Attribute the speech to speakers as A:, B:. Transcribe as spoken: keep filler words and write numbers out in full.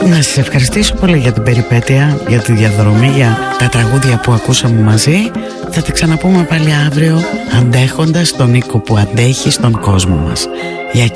A: Να σας ευχαριστήσω πολύ για την περιπέτεια, για τη διαδρομή, για τα τραγούδια που ακούσαμε μαζί. Θα τα ξαναπούμε πάλι αύριο, αντέχοντας τον Νίκο που αντέχει στον κόσμο μας.